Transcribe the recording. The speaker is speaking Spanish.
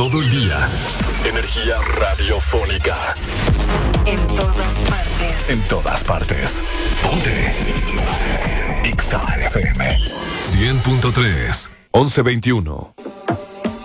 todo el día. Energía radiofónica. En todas partes. En todas partes. Ponte. Exa FM 100.3 1121